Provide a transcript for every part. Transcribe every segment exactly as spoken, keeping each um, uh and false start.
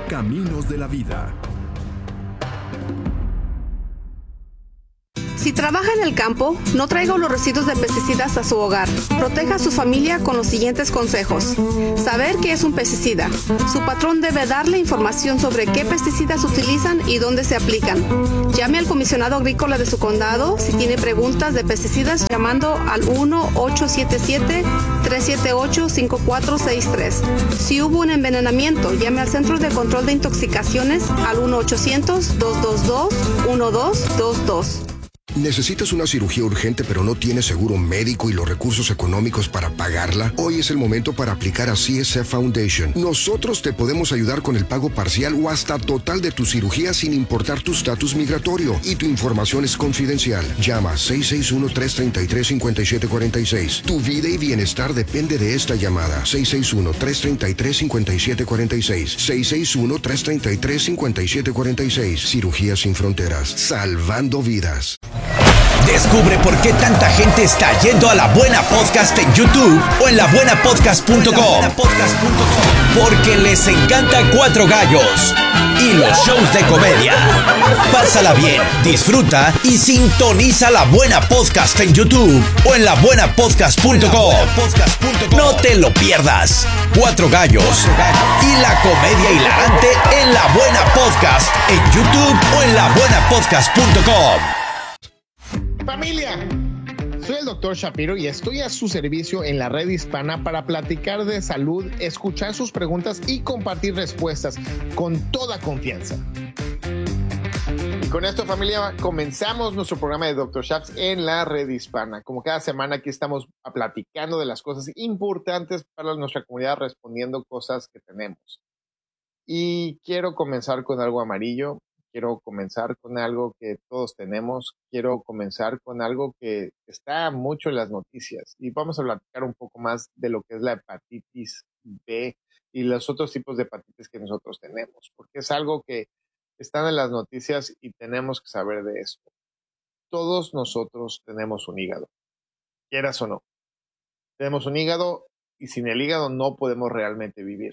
Caminos de la Vida. Si trabaja en el campo, no traiga los residuos de pesticidas a su hogar. Proteja a su familia con los siguientes consejos. Saber qué es un pesticida. Su patrón debe darle información sobre qué pesticidas utilizan y dónde se aplican. Llame al comisionado agrícola de su condado si tiene preguntas de pesticidas llamando al uno ocho siete siete, tres siete ocho, cinco cuatro seis tres. Si hubo un envenenamiento, llame al Centro de Control de Intoxicaciones al uno ochocientos, dos dos dos, uno dos dos dos. ¿Necesitas una cirugía urgente pero no tienes seguro médico y los recursos económicos para pagarla? Hoy es el momento para aplicar a C S F Foundation. Nosotros te podemos ayudar con el pago parcial o hasta total de tu cirugía sin importar tu estatus migratorio. Y tu información es confidencial. Llama seis seis uno, tres tres tres, cinco siete cuatro seis. Tu vida y bienestar depende de esta llamada. seis seis uno, tres tres tres, cinco siete cuatro seis. seis seis uno, tres tres tres, cinco siete cuatro seis. Cirugía sin fronteras. Salvando vidas. Descubre por qué tanta gente está yendo a La Buena Podcast en YouTube o en la buena podcast punto com. Porque les encanta Cuatro Gallos y los shows de comedia. Pásala bien, disfruta y sintoniza La Buena Podcast en YouTube o en la buena podcast punto com. No te lo pierdas. Cuatro Gallos y la comedia hilarante en La Buena Podcast en YouTube o en la buena podcast punto com. Familia, soy el doctor Shapiro y estoy a su servicio en la red hispana para platicar de salud, escuchar sus preguntas y compartir respuestas con toda confianza. Y con esto, familia, comenzamos nuestro programa de doctor Shaps en la red hispana. Como cada semana aquí estamos platicando de las cosas importantes para nuestra comunidad, respondiendo cosas que tenemos. Y quiero comenzar con algo amarillo. Quiero comenzar con algo que todos tenemos. Quiero comenzar con algo que está mucho en las noticias. Y vamos a platicar un poco más de lo que es la hepatitis B y los otros tipos de hepatitis que nosotros tenemos. Porque es algo que está en las noticias y tenemos que saber de esto. Todos nosotros tenemos un hígado, quieras o no. Tenemos un hígado y sin el hígado no podemos realmente vivir.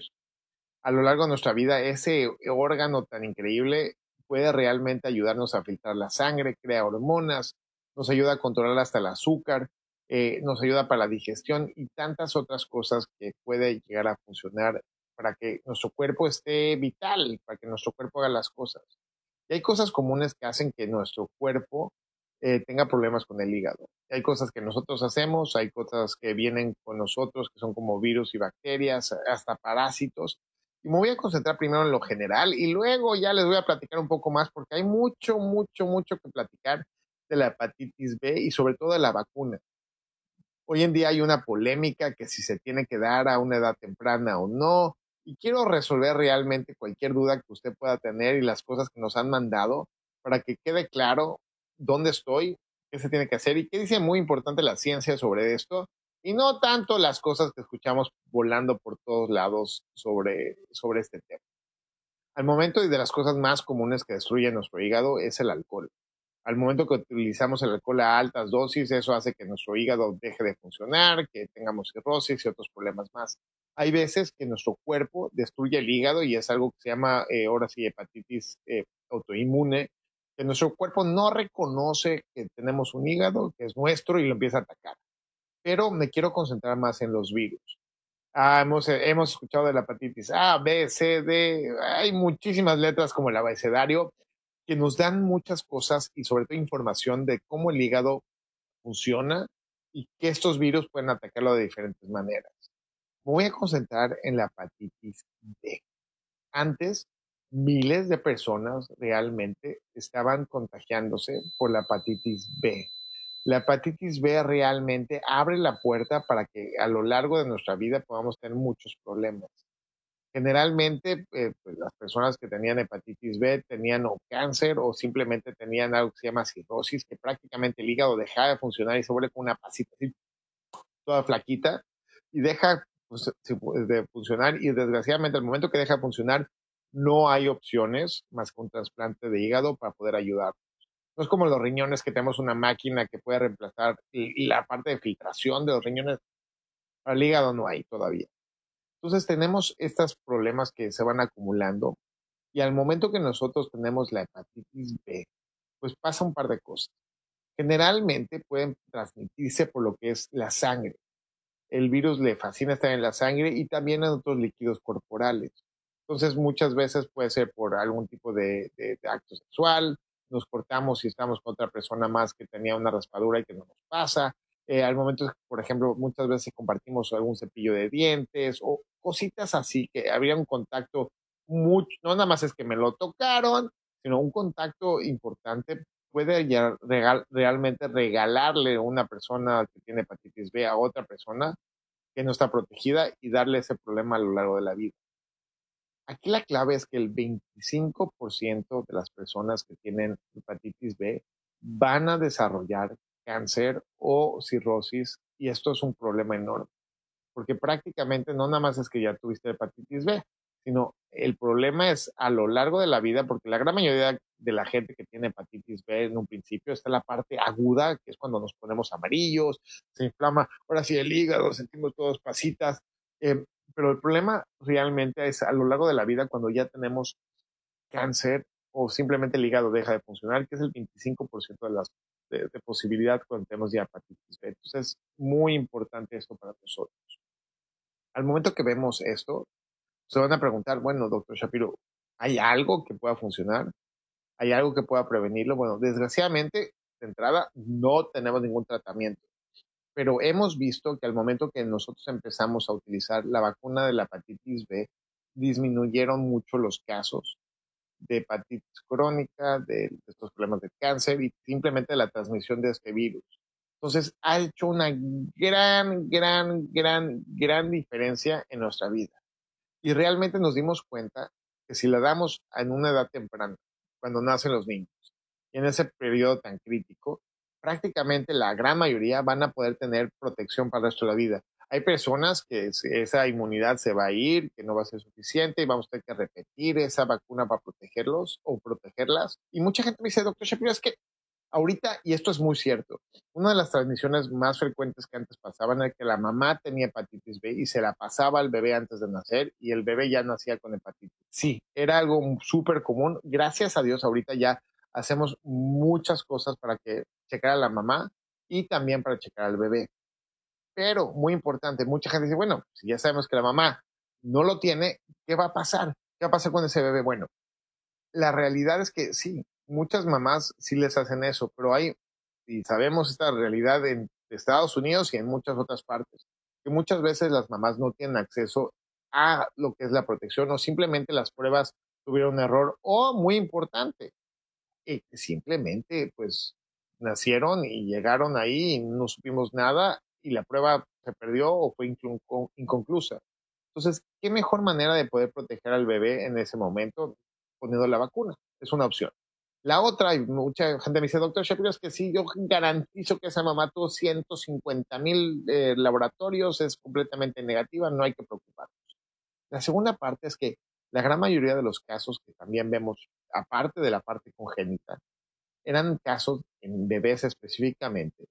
A lo largo de nuestra vida, ese órgano tan increíble puede realmente ayudarnos a filtrar la sangre, crea hormonas, nos ayuda a controlar hasta el azúcar, eh, nos ayuda para la digestión y tantas otras cosas que puede llegar a funcionar para que nuestro cuerpo esté vital, para que nuestro cuerpo haga las cosas. Y hay cosas comunes que hacen que nuestro cuerpo eh, tenga problemas con el hígado. Hay cosas que nosotros hacemos, hay cosas que vienen con nosotros, que son como virus y bacterias, hasta parásitos. Y me voy a concentrar primero en lo general y luego ya les voy a platicar un poco más porque hay mucho, mucho, mucho que platicar de la hepatitis B y sobre todo de la vacuna. Hoy en día hay una polémica que si se tiene que dar a una edad temprana o no. Y quiero resolver realmente cualquier duda que usted pueda tener y las cosas que nos han mandado para que quede claro dónde estoy, qué se tiene que hacer y qué dice muy importante la ciencia sobre esto. Y no tanto las cosas que escuchamos volando por todos lados sobre, sobre este tema. Al momento y de las cosas más comunes que destruyen nuestro hígado es el alcohol. Al momento que utilizamos el alcohol a altas dosis, eso hace que nuestro hígado deje de funcionar, que tengamos cirrosis y otros problemas más. Hay veces que nuestro cuerpo destruye el hígado y es algo que se llama, eh, ahora sí, hepatitis eh, autoinmune, que nuestro cuerpo no reconoce que tenemos un hígado, que es nuestro, y lo empieza a atacar. Pero me quiero concentrar más en los virus. Ah, hemos, hemos escuchado de la hepatitis A, B, C, D. Hay muchísimas letras como el abecedario que nos dan muchas cosas y sobre todo información de cómo el hígado funciona y que estos virus pueden atacarlo de diferentes maneras. Me voy a concentrar en la hepatitis B. Antes, miles de personas realmente estaban contagiándose por la hepatitis B. La hepatitis B realmente abre la puerta para que a lo largo de nuestra vida podamos tener muchos problemas. Generalmente, eh, pues las personas que tenían hepatitis B tenían o cáncer o simplemente tenían algo que se llama cirrosis, que prácticamente el hígado deja de funcionar y se vuelve como una pasita así, toda flaquita, y deja pues, de funcionar. Y desgraciadamente, al momento que deja de funcionar, no hay opciones más que un trasplante de hígado para poder ayudar. No es como los riñones, que tenemos una máquina que puede reemplazar la parte de filtración de los riñones. Para el hígado no hay todavía. Entonces tenemos estos problemas que se van acumulando Y al momento que nosotros tenemos la hepatitis B, pues pasa un par de cosas. Generalmente pueden transmitirse por lo que es la sangre. El virus le fascina estar en la sangre y también en otros líquidos corporales. Entonces, muchas veces puede ser por algún tipo de, de, de acto sexual, nos cortamos y estamos con otra persona más que tenía una raspadura y que no nos pasa. Eh, al momento, por ejemplo, muchas veces compartimos algún cepillo de dientes o cositas así, que habría un contacto mucho, no nada más es que me lo tocaron, sino un contacto importante puede ya regal, realmente regalarle a una persona que tiene hepatitis B a otra persona que no está protegida y darle ese problema a lo largo de la vida. Aquí la clave es que el veinticinco por ciento de las personas que tienen hepatitis B van a desarrollar cáncer o cirrosis y esto es un problema enorme porque prácticamente no nada más es que ya tuviste hepatitis B, sino el problema es a lo largo de la vida, porque la gran mayoría de la gente que tiene hepatitis B en un principio está en la parte aguda, que es cuando nos ponemos amarillos, se inflama, ahora sí el hígado, sentimos todos pasitas, eh, pero el problema realmente es a lo largo de la vida cuando ya tenemos cáncer o simplemente el hígado deja de funcionar, que es el veinticinco por ciento de las de, de posibilidad cuando tenemos ya hepatitis B. Entonces es muy importante esto para nosotros. Al momento que vemos esto, se van a preguntar, bueno, doctor Shapiro, ¿hay algo que pueda funcionar? ¿Hay algo que pueda prevenirlo? Bueno, desgraciadamente, de entrada, no tenemos ningún tratamiento, pero hemos visto que al momento que nosotros empezamos a utilizar la vacuna de la hepatitis B, disminuyeron mucho los casos de hepatitis crónica, de estos problemas de cáncer y simplemente la transmisión de este virus. Entonces, ha hecho una gran, gran, gran, gran diferencia en nuestra vida. Y realmente nos dimos cuenta que si la damos en una edad temprana, cuando nacen los niños, y en ese periodo tan crítico, prácticamente la gran mayoría van a poder tener protección para el resto de la vida. Hay personas que esa inmunidad se va a ir, que no va a ser suficiente y vamos a tener que repetir esa vacuna para protegerlos o protegerlas. Y mucha gente me dice, doctor Shapiro, es que ahorita, y esto es muy cierto, una de las transmisiones más frecuentes que antes pasaban era que la mamá tenía hepatitis B y se la pasaba al bebé antes de nacer y el bebé ya nacía con hepatitis. Sí, era algo súper común. Gracias a Dios ahorita ya hacemos muchas cosas para que checar a la mamá y también para checar al bebé. Pero, muy importante, mucha gente dice, bueno, si ya sabemos que la mamá no lo tiene, ¿qué va a pasar? ¿Qué va a pasar con ese bebé? Bueno, la realidad es que sí, muchas mamás sí les hacen eso, pero hay, y sabemos esta realidad en Estados Unidos y en muchas otras partes, que muchas veces las mamás no tienen acceso a lo que es la protección o simplemente las pruebas tuvieron un error o, muy importante, eh, simplemente pues nacieron y llegaron ahí y no supimos nada y la prueba se perdió o fue inconclusa. Entonces, ¿qué mejor manera de poder proteger al bebé en ese momento? Poniendo la vacuna. Es una opción. La otra, y mucha gente me dice, doctor Shapiro, es que sí, yo garantizo que esa mamá tuvo ciento cincuenta mil eh, laboratorios, es completamente negativa, no hay que preocuparnos. La segunda parte es que la gran mayoría de los casos que también vemos, aparte de la parte congénita, eran casos en bebés específicamente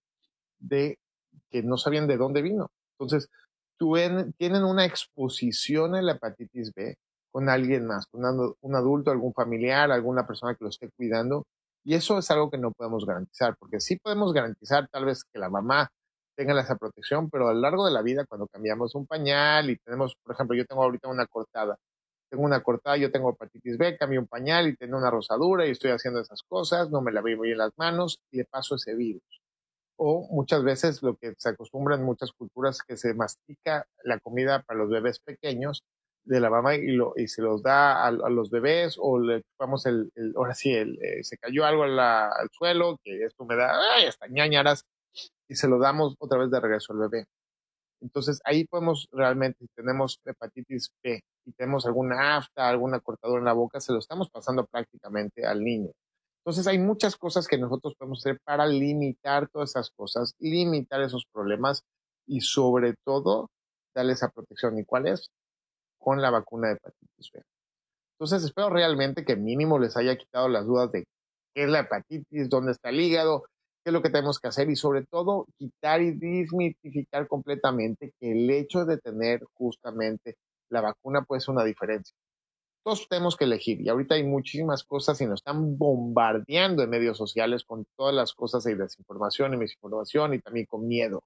de que no sabían de dónde vino. Entonces, tuen, tienen una exposición a la hepatitis B con alguien más, con un adulto, algún familiar, alguna persona que lo esté cuidando. Y eso es algo que no podemos garantizar, porque sí podemos garantizar tal vez que la mamá tenga esa protección, pero a lo largo de la vida, cuando cambiamos un pañal y tenemos, por ejemplo, yo tengo ahorita una cortada, tengo una cortada, yo tengo hepatitis B, cambio un pañal y tengo una rosadura y estoy haciendo esas cosas, no me lavé bien las manos y le paso ese virus. O muchas veces lo que se acostumbra en muchas culturas es que se mastica la comida para los bebés pequeños de la mamá y, lo, y se los da a, a los bebés o le chupamos el, el ahora sí, el, eh, se cayó algo la, al suelo, que esto me da, ay, hasta ñañaras, y se lo damos otra vez de regreso al bebé. Entonces ahí podemos realmente, si tenemos hepatitis B y tenemos alguna afta, alguna cortadura en la boca, se lo estamos pasando prácticamente al niño. Entonces hay muchas cosas que nosotros podemos hacer para limitar todas esas cosas, limitar esos problemas y sobre todo darle esa protección. ¿Y cuál es? Con la vacuna de hepatitis B. Entonces espero realmente que mínimo les haya quitado las dudas de qué es la hepatitis, dónde está el hígado, qué es lo que tenemos que hacer y sobre todo quitar y desmitificar completamente que el hecho de tener justamente la vacuna puede ser una diferencia. todos tenemos que elegir y ahorita hay muchísimas cosas y nos están bombardeando en medios sociales con todas las cosas de desinformación y misinformación y también con miedo.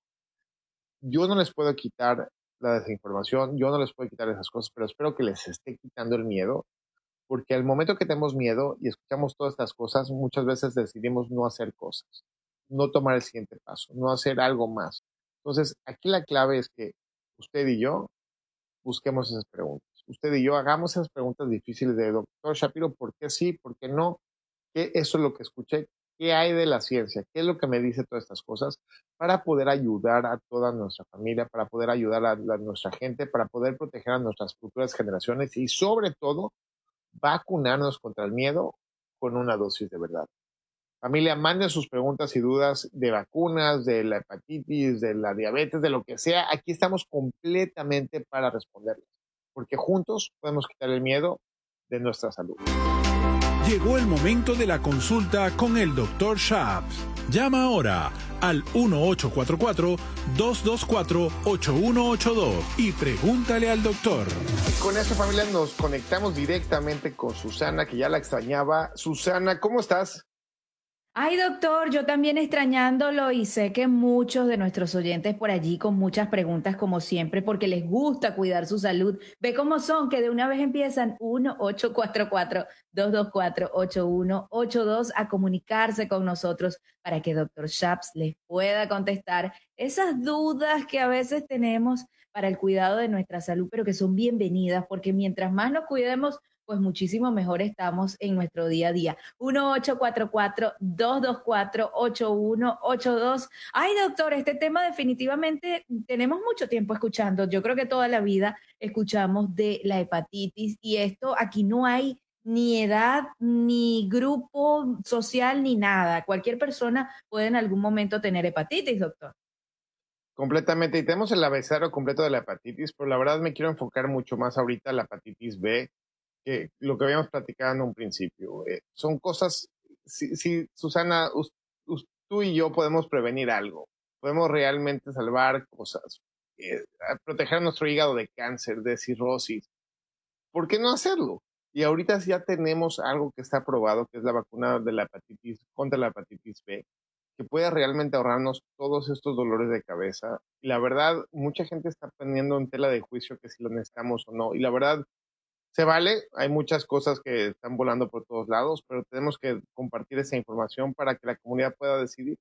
Yo no les puedo quitar la desinformación, yo no les puedo quitar esas cosas, pero espero que les esté quitando el miedo, porque al momento que tenemos miedo y escuchamos todas estas cosas, muchas veces decidimos no hacer cosas, no tomar el siguiente paso, no hacer algo más. Entonces, aquí la clave es que usted y yo busquemos esas preguntas. Usted y yo hagamos esas preguntas difíciles de doctor Shapiro, ¿por qué sí? ¿Por qué no? ¿Qué, eso es lo que escuché. ¿Qué hay de la ciencia? ¿Qué es lo que me dice todas estas cosas? Para poder ayudar a toda nuestra familia, para poder ayudar a, a nuestra gente, para poder proteger a nuestras futuras generaciones y sobre todo vacunarnos contra el miedo con una dosis de verdad. Familia, manden sus preguntas y dudas de vacunas, de la hepatitis, de la diabetes, de lo que sea. Aquí estamos completamente para responderles, porque juntos podemos quitar el miedo de nuestra salud. Llegó el momento de la consulta con el doctor Shaps. Llama ahora al uno ocho cuatro cuatro, dos dos cuatro, ocho uno ocho dos y pregúntale al doctor. Y con eso, familia, nos conectamos directamente con Susana, que ya la extrañaba. Susana, ¿cómo estás? Ay, doctor, yo también extrañándolo y sé que muchos de nuestros oyentes por allí con muchas preguntas como siempre porque les gusta cuidar su salud. Ve cómo son, que de una vez empiezan uno ocho cuatro cuatro, dos dos cuatro, ocho uno ocho dos a comunicarse con nosotros para que doctor Shaps les pueda contestar esas dudas que a veces tenemos para el cuidado de nuestra salud, pero que son bienvenidas porque mientras más nos cuidemos, pues muchísimo mejor estamos en nuestro día a día. uno ocho cuatro cuatro, dos dos cuatro, ocho uno ocho dos. Ay, doctor, este tema definitivamente tenemos mucho tiempo escuchando. Yo creo que toda la vida escuchamos de la hepatitis y esto aquí no hay ni edad, ni grupo social, ni nada. Cualquier persona puede en algún momento tener hepatitis, doctor. Completamente. Y tenemos el abecedario completo de la hepatitis, pero la verdad me quiero enfocar mucho más ahorita en la hepatitis B, que lo que habíamos platicado en un principio. Eh, son cosas, si, si Susana, us, us, tú y yo podemos prevenir algo, podemos realmente salvar cosas, eh, proteger nuestro hígado de cáncer, de cirrosis, ¿por qué no hacerlo? Y ahorita ya tenemos algo que está aprobado, que es la vacuna de la hepatitis, contra la hepatitis B, que puede realmente ahorrarnos todos estos dolores de cabeza. Y la verdad, mucha gente está poniendo en tela de juicio que si lo necesitamos o no. Y la verdad, se vale, hay muchas cosas que están volando por todos lados, pero tenemos que compartir esa información para que la comunidad pueda decidir.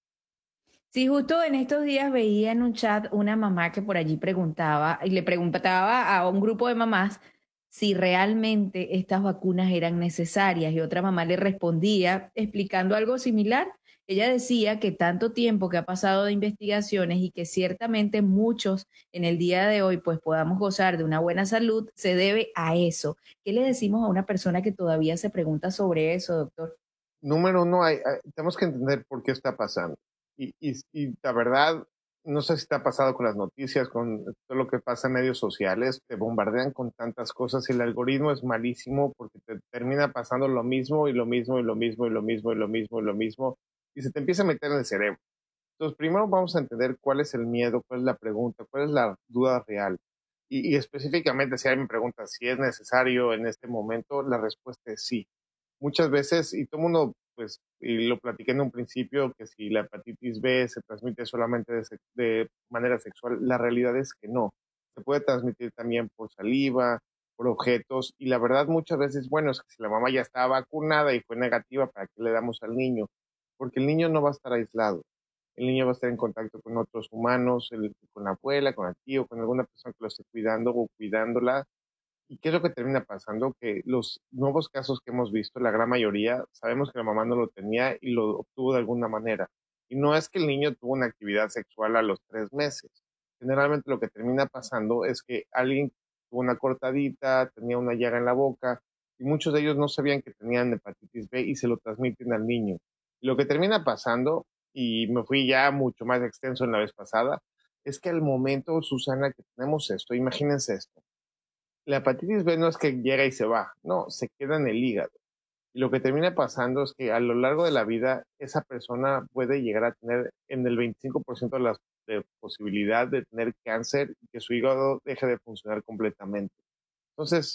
Sí, justo en estos días veía en un chat una mamá que por allí preguntaba y le preguntaba a un grupo de mamás si realmente estas vacunas eran necesarias y otra mamá le respondía explicando algo similar. Ella decía que tanto tiempo que ha pasado de investigaciones y que ciertamente muchos en el día de hoy pues podamos gozar de una buena salud se debe a eso. ¿Qué le decimos a una persona que todavía se pregunta sobre eso, doctor? Número uno, hay, hay, tenemos que entender por qué está pasando. Y, y, y la verdad, no sé si te ha pasado con las noticias, con todo lo que pasa en medios sociales, te bombardean con tantas cosas y el algoritmo es malísimo porque te termina pasando lo mismo y lo mismo y lo mismo y lo mismo y lo mismo y lo mismo y se te empieza a meter en el cerebro. Entonces, primero vamos a entender cuál es el miedo, cuál es la pregunta, cuál es la duda real. Y, y específicamente, si alguien me pregunta si es necesario en este momento, la respuesta es sí. Muchas veces, y todo el mundo, pues, y lo platiqué en un principio, que si la hepatitis B se transmite solamente de, de manera sexual, la realidad es que no. Se puede transmitir también por saliva, por objetos, y la verdad muchas veces, bueno, es que si la mamá ya está vacunada y fue negativa, ¿para qué le damos al niño? Porque el niño no va a estar aislado. El niño va a estar en contacto con otros humanos, el, con la abuela, con el tío, con alguna persona que lo esté cuidando o cuidándola. ¿Y qué es lo que termina pasando? Que los nuevos casos que hemos visto, la gran mayoría, sabemos que la mamá no lo tenía y lo obtuvo de alguna manera. Y no es que el niño tuvo una actividad sexual a los tres meses. Generalmente lo que termina pasando es que alguien tuvo una cortadita, tenía una llaga en la boca, y muchos de ellos no sabían que tenían hepatitis B y se lo transmiten al niño. Y lo que termina pasando, y me fui ya mucho más extenso en la vez pasada, es que al momento, Susana, que tenemos esto, imagínense esto, la hepatitis B no es que llega y se va, no, se queda en el hígado. Y lo que termina pasando es que a lo largo de la vida, esa persona puede llegar a tener en el veinticinco por ciento de la de posibilidad de tener cáncer y que su hígado deje de funcionar completamente. Entonces,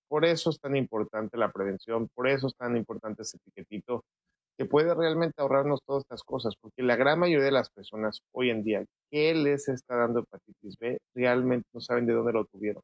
Por eso es tan importante la prevención, por eso es tan importante ese etiquetito que puede realmente ahorrarnos todas estas cosas, porque la gran mayoría de las personas hoy en día que les está dando hepatitis B realmente no saben de dónde lo tuvieron.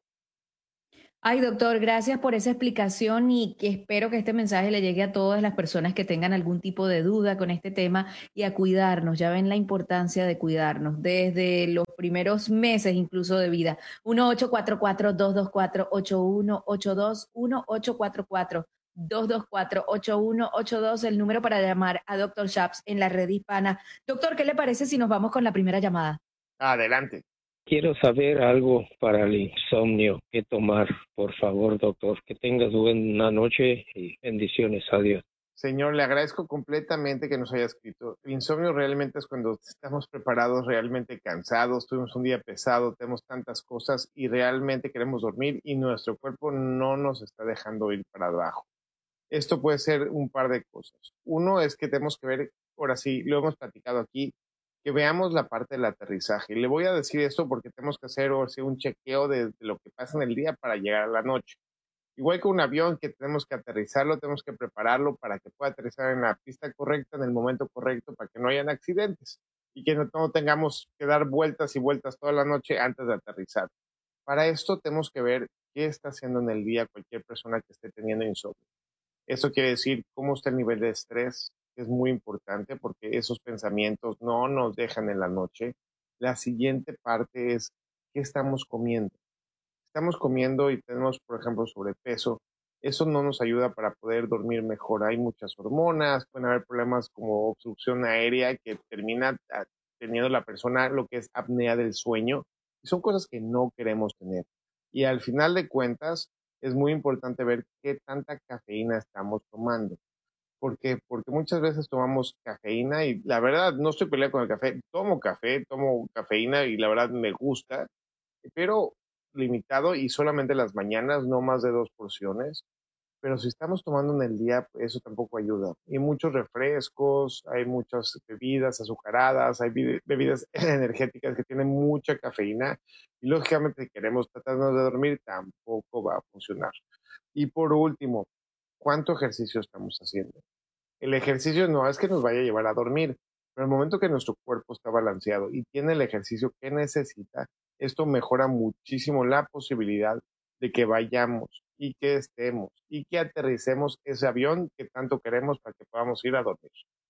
Ay, doctor, gracias por esa explicación y que espero que este mensaje le llegue a todas las personas que tengan algún tipo de duda con este tema y a cuidarnos. Ya ven la importancia de cuidarnos desde los primeros meses incluso de vida. uno ocho cuatro cuatro, dos dos cuatro, ocho uno ocho dos, uno ocho cuatro cuatro, dos dos cuatro, ocho uno ocho dos, el número para llamar a doctor Shaps en la red hispana. Doctor, ¿qué le parece si nos vamos con la primera llamada? Adelante. Quiero saber algo para el insomnio. ¿Qué tomar? Por favor, doctor. Que tengas buena noche y bendiciones. Adiós. Señor, le agradezco completamente que nos haya escrito. El insomnio realmente es cuando estamos preparados, realmente cansados, tuvimos un día pesado, tenemos tantas cosas y realmente queremos dormir y nuestro cuerpo no nos está dejando ir para abajo. Esto puede ser un par de cosas. Uno es que tenemos que ver, ahora sí, lo hemos platicado aquí, que veamos la parte del aterrizaje. Y le voy a decir esto porque tenemos que hacer ahora sí, un chequeo de, de lo que pasa en el día para llegar a la noche. Igual que un avión que tenemos que aterrizarlo, tenemos que prepararlo para que pueda aterrizar en la pista correcta, en el momento correcto, para que no hayan accidentes y que no, no tengamos que dar vueltas y vueltas toda la noche antes de aterrizar. Para esto tenemos que ver qué está haciendo en el día cualquier persona que esté teniendo insomnio. Eso quiere decir cómo está el nivel de estrés, que es muy importante porque esos pensamientos no nos dejan en la noche. La siguiente parte es qué estamos comiendo. Estamos comiendo y tenemos, por ejemplo, sobrepeso. Eso no nos ayuda para poder dormir mejor. Hay muchas hormonas, pueden haber problemas como obstrucción aérea que termina teniendo la persona lo que es apnea del sueño. Y son cosas que no queremos tener. Y al final de cuentas, es muy importante ver qué tanta cafeína estamos tomando. ¿Por qué? Porque muchas veces tomamos cafeína y la verdad no estoy peleado con el café. Tomo café, tomo cafeína y la verdad me gusta, pero limitado y solamente las mañanas, no más de dos porciones. Pero si estamos tomando en el día, eso tampoco ayuda. Hay muchos refrescos, hay muchas bebidas azucaradas, hay bebidas energéticas que tienen mucha cafeína y lógicamente si queremos tratarnos de dormir tampoco va a funcionar. Y por último, ¿cuánto ejercicio estamos haciendo? El ejercicio no es que nos vaya a llevar a dormir, pero el momento que nuestro cuerpo está balanceado y tiene el ejercicio que necesita, esto mejora muchísimo la posibilidad de que vayamos y que estemos y que aterricemos ese avión que tanto queremos para que podamos ir a dormir.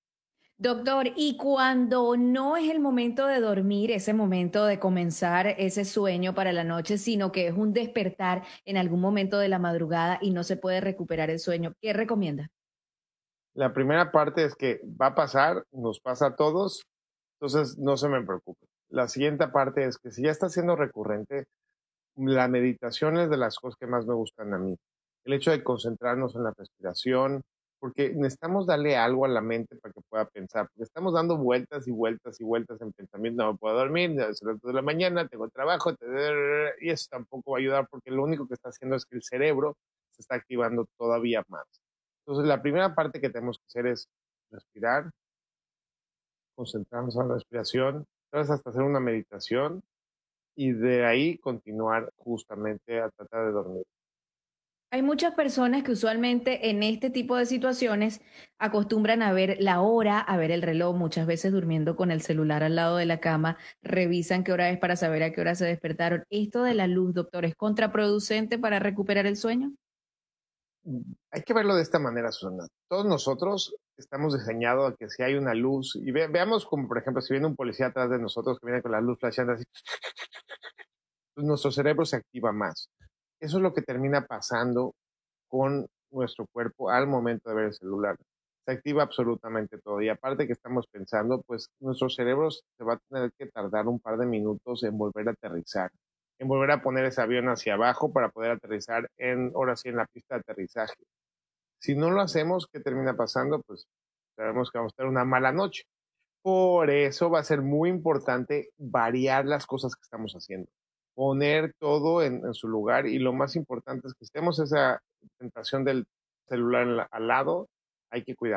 Doctor, y cuando no es el momento de dormir, ese momento de comenzar ese sueño para la noche, sino que es un despertar en algún momento de la madrugada y no se puede recuperar el sueño, ¿qué recomienda? La primera parte es que va a pasar, nos pasa a todos, entonces no se me preocupe. La siguiente parte es que si ya está siendo recurrente, la meditación es de las cosas que más me gustan a mí. El hecho de concentrarnos en la respiración, porque necesitamos darle algo a la mente para que pueda pensar, porque estamos dando vueltas y vueltas y vueltas en pensamiento, no me puedo dormir, son las dos de la mañana, tengo trabajo, y eso tampoco va a ayudar porque lo único que está haciendo es que el cerebro se está activando todavía más. Entonces, la primera parte que tenemos que hacer es respirar, concentrarnos en la respiración, entonces hasta hacer una meditación y de ahí continuar justamente a tratar de dormir. Hay muchas personas que usualmente en este tipo de situaciones acostumbran a ver la hora, a ver el reloj, muchas veces durmiendo con el celular al lado de la cama, revisan qué hora es para saber a qué hora se despertaron. ¿Esto de la luz, doctor, es contraproducente para recuperar el sueño? Hay que verlo de esta manera, Susana. Todos nosotros estamos diseñados a que si hay una luz, y ve, veamos como por ejemplo si viene un policía atrás de nosotros que viene con la luz flasheando así, pues nuestro cerebro se activa más. Eso es lo que termina pasando con nuestro cuerpo al momento de ver el celular. Se activa absolutamente todo. Y aparte que estamos pensando, pues nuestro cerebro se va a tener que tardar un par de minutos en volver a aterrizar, en volver a poner ese avión hacia abajo para poder aterrizar en, ahora sí, en la pista de aterrizaje. Si no lo hacemos, ¿qué termina pasando? Pues sabemos que vamos a tener una mala noche. Por eso va a ser muy importante variar las cosas que estamos haciendo, poner todo en, en su lugar y lo más importante es que estemos esa tentación del celular la, al lado, hay que cuidarnos.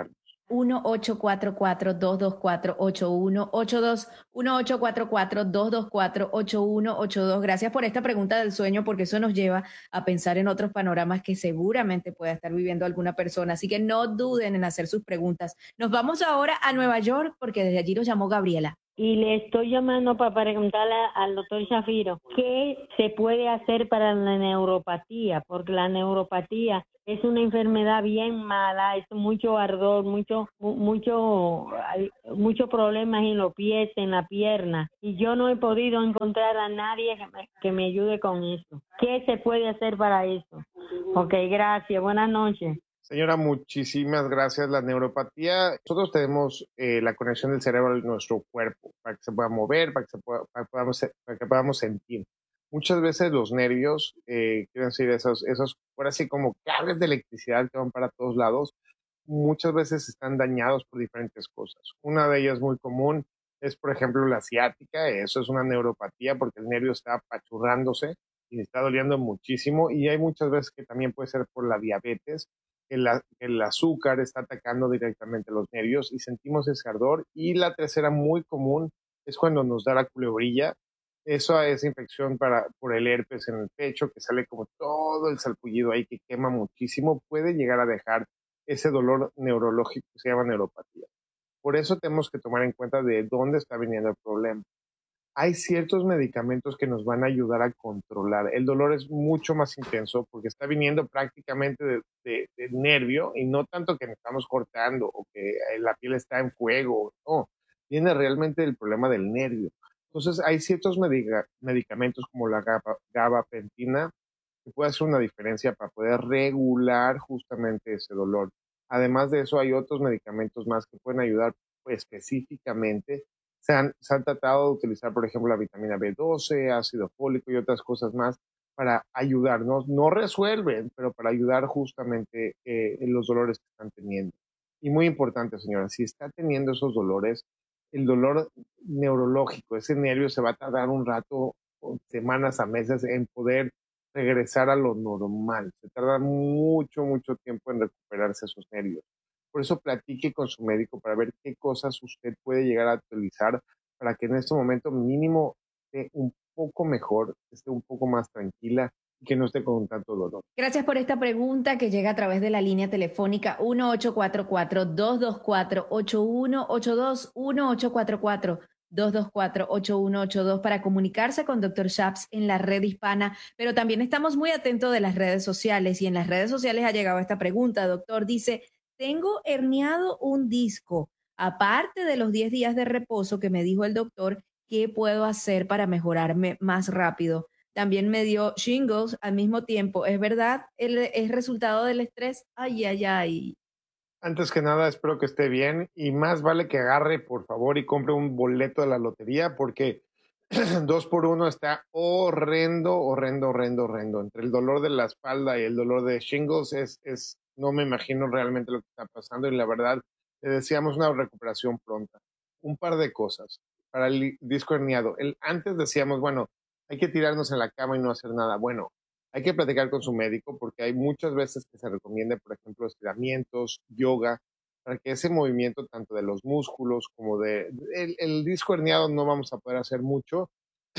uno ocho cuatro cuatro, dos dos cuatro, ocho uno ocho dos, uno ocho cuatro cuatro, dos dos cuatro, ocho uno ocho dos. Gracias por esta pregunta del sueño, porque eso nos lleva a pensar en otros panoramas que seguramente pueda estar viviendo alguna persona. Así que no duden en hacer sus preguntas. Nos vamos ahora a Nueva York, porque desde allí nos llamó Gabriela. Y le estoy llamando para preguntarle al doctor Shapiro qué se puede hacer para la neuropatía, porque la neuropatía es una enfermedad bien mala, es mucho ardor, mucho, mucho, muchos problemas en los pies, en la pierna, y yo no he podido encontrar a nadie que me, que me ayude con eso. ¿Qué se puede hacer para eso? Ok, gracias, buenas noches. Señora, muchísimas gracias. La neuropatía, nosotros tenemos eh, la conexión del cerebro a nuestro cuerpo para que se pueda mover, para que, se pueda, para que, podamos, para que podamos sentir. Muchas veces los nervios, eh, quieren decir, esos, esos, por así como cables de electricidad que van para todos lados, muchas veces están dañados por diferentes cosas. Una de ellas muy común es, por ejemplo, la ciática. Eso es una neuropatía porque el nervio está apachurrándose y está doliendo muchísimo. Y hay muchas veces que también puede ser por la diabetes. El, el azúcar está atacando directamente los nervios y sentimos ese ardor. Y la tercera muy común es cuando nos da la culebrilla. Eso es infección para, por el herpes en el pecho, que sale como todo el salpullido ahí que quema muchísimo. Puede llegar a dejar ese dolor neurológico que se llama neuropatía. Por eso tenemos que tomar en cuenta de dónde está viniendo el problema. Hay ciertos medicamentos que nos van a ayudar a controlar. El dolor es mucho más intenso porque está viniendo prácticamente del de, de nervio y no tanto que nos estamos cortando o que la piel está en fuego. No, viene realmente del problema del nervio. Entonces hay ciertos medica, medicamentos como la gabapentina que puede hacer una diferencia para poder regular justamente ese dolor. Además de eso, hay otros medicamentos más que pueden ayudar pues, específicamente. Se han, se han tratado de utilizar, por ejemplo, la vitamina B doce, ácido fólico y otras cosas más para ayudarnos. No resuelven, pero para ayudar justamente eh, en los dolores que están teniendo. Y muy importante, señora, si está teniendo esos dolores, el dolor neurológico, ese nervio se va a tardar un rato, semanas a meses, en poder regresar a lo normal. Se tarda mucho, mucho tiempo en recuperarse esos nervios. Por eso platique con su médico para ver qué cosas usted puede llegar a utilizar para que en este momento mínimo esté un poco mejor, esté un poco más tranquila y que no esté con tanto dolor. Gracias por esta pregunta que llega a través de la línea telefónica uno ocho cuatro cuatro, dos dos cuatro, ocho uno ocho dos, uno ocho cuatro cuatro, dos dos cuatro, ocho uno ocho dos para comunicarse con doctor Shaps en la red hispana, pero también estamos muy atentos de las redes sociales y en las redes sociales ha llegado esta pregunta, doctor, dice, tengo herniado un disco, aparte de los diez días de reposo que me dijo el doctor, ¿qué puedo hacer para mejorarme más rápido? También me dio shingles al mismo tiempo, ¿es verdad? ¿Es resultado del estrés? Ay, ay, ay. Antes que nada, espero que esté bien y más vale que agarre, por favor, y compre un boleto de la lotería porque dos por uno está horrendo, horrendo, horrendo, horrendo. Entre el dolor de la espalda y el dolor de shingles es, es, no me imagino realmente lo que está pasando y la verdad, le deseamos una recuperación pronta. Un par de cosas para el disco herniado. El, antes decíamos, bueno, hay que tirarnos en la cama y no hacer nada. Bueno, hay que platicar con su médico porque hay muchas veces que se recomienda, por ejemplo, estiramientos, yoga, para que ese movimiento tanto de los músculos como de el, el disco herniado no vamos a poder hacer mucho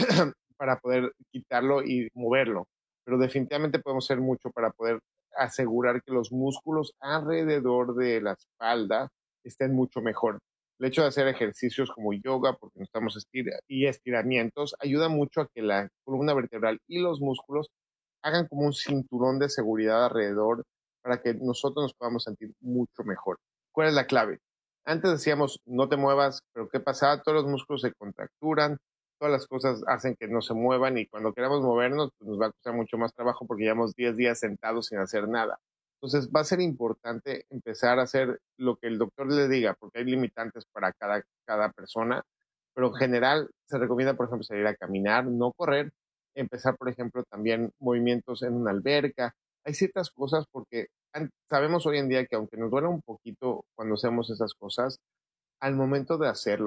para poder quitarlo y moverlo, pero definitivamente podemos hacer mucho para poder asegurar que los músculos alrededor de la espalda estén mucho mejor. El hecho de hacer ejercicios como yoga, porque nos estamos estir y estiramientos, ayuda mucho a que la columna vertebral y los músculos hagan como un cinturón de seguridad alrededor para que nosotros nos podamos sentir mucho mejor. ¿Cuál es la clave? Antes decíamos, no te muevas, pero ¿qué pasa? Todos los músculos se contracturan, todas las cosas hacen que no se muevan y cuando queramos movernos, pues nos va a costar mucho más trabajo porque llevamos diez días sentados sin hacer nada. Entonces va a ser importante empezar a hacer lo que el doctor le diga, porque hay limitantes para cada, cada persona, pero en general se recomienda, por ejemplo, salir a caminar, no correr, empezar, por ejemplo, también movimientos en una alberca. Hay ciertas cosas porque sabemos hoy en día que aunque nos duela un poquito cuando hacemos esas cosas, al momento de hacerlo y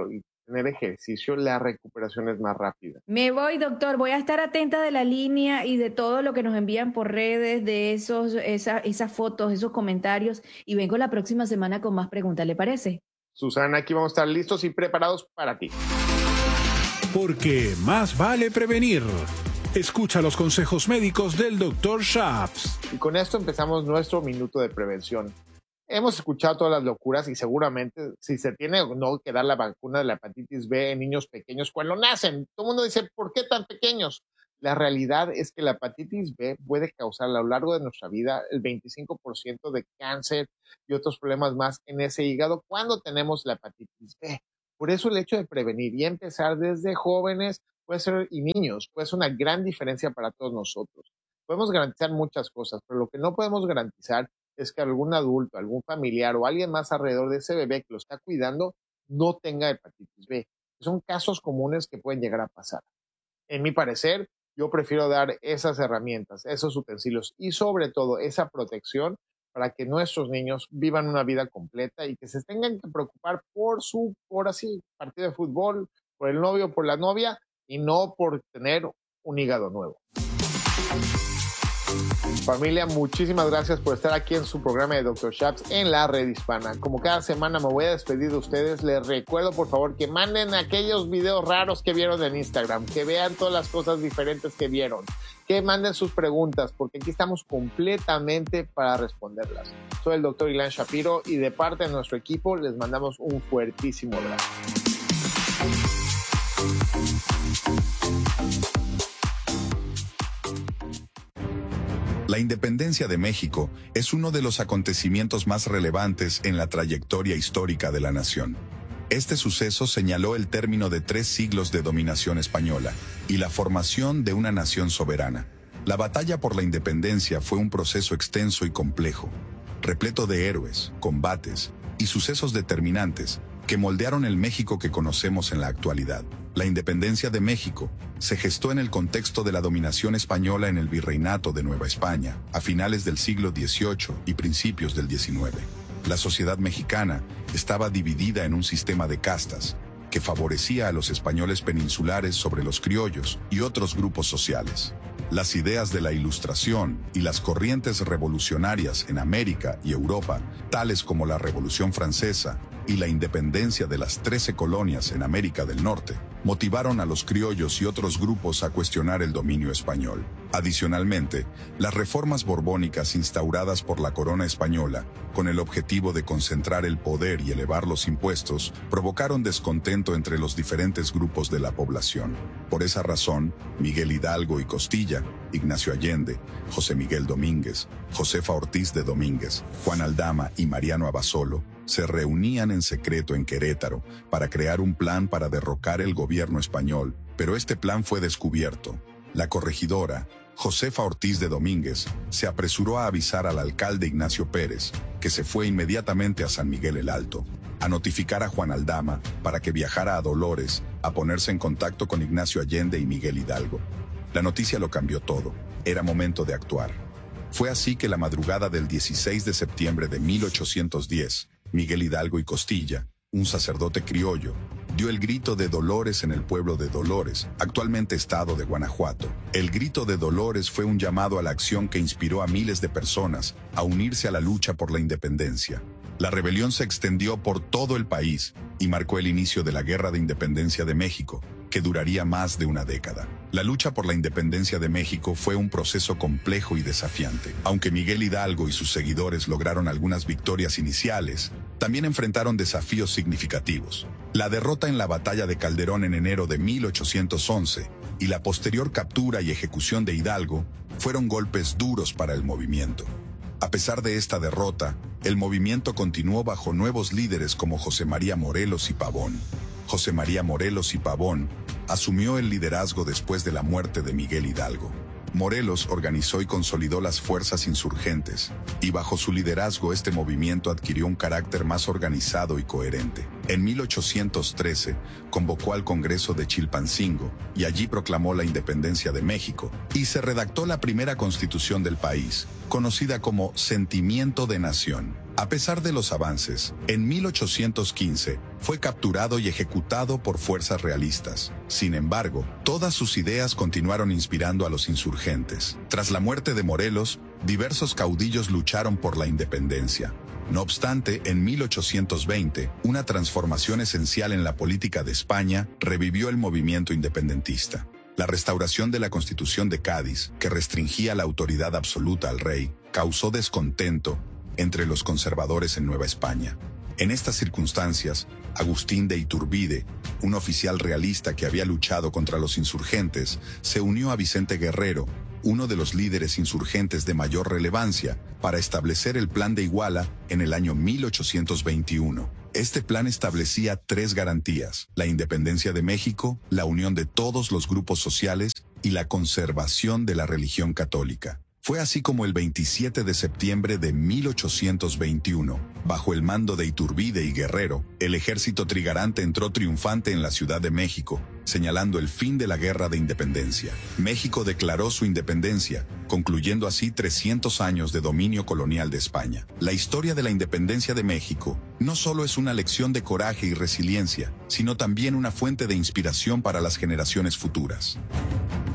tener ejercicio, la recuperación es más rápida. Me voy, doctor. Voy a estar atenta de la línea y de todo lo que nos envían por redes, de esos, esa, esas fotos, esos comentarios. Y vengo la próxima semana con más preguntas, ¿le parece? Susana, aquí vamos a estar listos y preparados para ti. Porque más vale prevenir. Escucha los consejos médicos del doctor Shaps. Y con esto empezamos nuestro minuto de prevención. Hemos escuchado todas las locuras y seguramente si se tiene o no que dar la vacuna de la hepatitis B en niños pequeños cuando nacen. Todo el mundo dice, ¿por qué tan pequeños? La realidad es que la hepatitis B puede causar a lo largo de nuestra vida el veinticinco por ciento de cáncer y otros problemas más en ese hígado cuando tenemos la hepatitis B. Por eso el hecho de prevenir y empezar desde jóvenes puede ser, y niños puede ser una gran diferencia para todos nosotros. Podemos garantizar muchas cosas, pero lo que no podemos garantizar es que algún adulto, algún familiar o alguien más alrededor de ese bebé que lo está cuidando no tenga hepatitis B. Son casos comunes que pueden llegar a pasar. En mi parecer, yo prefiero dar esas herramientas, esos utensilios y sobre todo esa protección para que nuestros niños vivan una vida completa y que se tengan que preocupar por su, por así, partido de fútbol, por el novio, por la novia y no por tener un hígado nuevo. Familia, muchísimas gracias por estar aquí en su programa de doctor Shaps en la red hispana. Como cada semana me voy a despedir de ustedes, les recuerdo por favor que manden aquellos videos raros que vieron en Instagram, que vean todas las cosas diferentes que vieron, que manden sus preguntas, porque aquí estamos completamente para responderlas. Soy el doctor Ilan Shapiro y de parte de nuestro equipo les mandamos un fuertísimo abrazo. La independencia de México es uno de los acontecimientos más relevantes en la trayectoria histórica de la nación. Este suceso señaló el término de tres siglos de dominación española y la formación de una nación soberana. La batalla por la independencia fue un proceso extenso y complejo, repleto de héroes, combates y sucesos determinantes que moldearon el México que conocemos en la actualidad. La independencia de México se gestó en el contexto de la dominación española en el Virreinato de Nueva España, a finales del siglo dieciocho y principios del diecinueve. La sociedad mexicana estaba dividida en un sistema de castas que favorecía a los españoles peninsulares sobre los criollos y otros grupos sociales. Las ideas de la Ilustración y las corrientes revolucionarias en América y Europa, tales como la Revolución Francesa y la independencia de las trece colonias en América del Norte, motivaron a los criollos y otros grupos a cuestionar el dominio español. Adicionalmente, las reformas borbónicas instauradas por la corona española, con el objetivo de concentrar el poder y elevar los impuestos, provocaron descontento entre los diferentes grupos de la población. Por esa razón, Miguel Hidalgo y Costilla, Ignacio Allende, José Miguel Domínguez, Josefa Ortiz de Domínguez, Juan Aldama y Mariano Abasolo se reunían en secreto en Querétaro para crear un plan para derrocar el gobierno español, pero este plan fue descubierto. La corregidora, Josefa Ortiz de Domínguez, se apresuró a avisar al alcalde Ignacio Pérez, que se fue inmediatamente a San Miguel el Alto, a notificar a Juan Aldama para que viajara a Dolores a ponerse en contacto con Ignacio Allende y Miguel Hidalgo. La noticia lo cambió todo. Era momento de actuar. Fue así que la madrugada del dieciséis de septiembre de mil ochocientos diez, Miguel Hidalgo y Costilla, un sacerdote criollo, dio el grito de Dolores en el pueblo de Dolores, actualmente estado de Guanajuato. El grito de Dolores fue un llamado a la acción que inspiró a miles de personas a unirse a la lucha por la independencia. La rebelión se extendió por todo el país y marcó el inicio de la Guerra de Independencia de México, que duraría más de una década. La lucha por la independencia de México fue un proceso complejo y desafiante. Aunque Miguel Hidalgo y sus seguidores lograron algunas victorias iniciales, también enfrentaron desafíos significativos. La derrota en la batalla de Calderón en enero de mil ochocientos once y la posterior captura y ejecución de Hidalgo fueron golpes duros para el movimiento. A pesar de esta derrota, el movimiento continuó bajo nuevos líderes como José María Morelos y Pavón. José María Morelos y Pavón asumió el liderazgo después de la muerte de Miguel Hidalgo. Morelos organizó y consolidó las fuerzas insurgentes, y bajo su liderazgo este movimiento adquirió un carácter más organizado y coherente. En mil ochocientos trece, convocó al Congreso de Chilpancingo, y allí proclamó la independencia de México, y se redactó la primera constitución del país, conocida como Sentimiento de Nación. A pesar de los avances, en mil ochocientos quince fue capturado y ejecutado por fuerzas realistas. Sin embargo, todas sus ideas continuaron inspirando a los insurgentes. Tras la muerte de Morelos, diversos caudillos lucharon por la independencia. No obstante, en mil ochocientos veinte, una transformación esencial en la política de España revivió el movimiento independentista. La restauración de la Constitución de Cádiz, que restringía la autoridad absoluta al rey, causó descontento entre los conservadores en Nueva España. En estas circunstancias, Agustín de Iturbide, un oficial realista que había luchado contra los insurgentes, se unió a Vicente Guerrero, uno de los líderes insurgentes de mayor relevancia, para establecer el Plan de Iguala en el año mil ochocientos veintiuno. Este plan establecía tres garantías: la independencia de México, la unión de todos los grupos sociales y la conservación de la religión católica. Fue así como el veintisiete de septiembre de mil ochocientos veintiuno, bajo el mando de Iturbide y Guerrero, el ejército trigarante entró triunfante en la Ciudad de México, señalando el fin de la Guerra de Independencia. México declaró su independencia, concluyendo así trescientos años de dominio colonial de España. La historia de la independencia de México no solo es una lección de coraje y resiliencia, sino también una fuente de inspiración para las generaciones futuras.